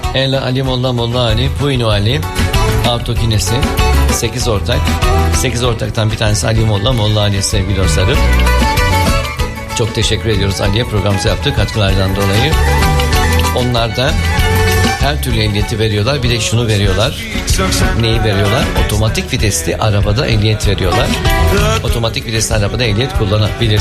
Ali Molla Ali, Puynu Ali, Autokinesi, 8 ortak. 8 ortaktan bir tanesi Ali Molla Ali sevgili dostlarım. Çok teşekkür ediyoruz Ali'ye programımıza yaptığı katkılardan dolayı. Onlar da her türlü ehliyeti veriyorlar. Bir de şunu veriyorlar. Neyi veriyorlar? Otomatik vitesli arabada ehliyet veriyorlar. Otomatik vitesli arabada ehliyet kullanabilir.